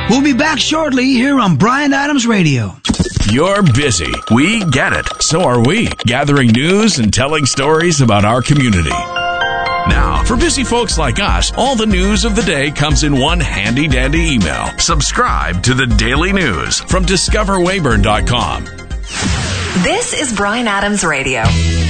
We'll be back shortly here on Bryan Adams Radio. You're busy. We get it. So are we. Gathering news and telling stories about our community. Now, for busy folks like us, all the news of the day comes in one handy-dandy email. Subscribe to the Daily News from DiscoverWeyburn.com. This is Bryan Adams Radio.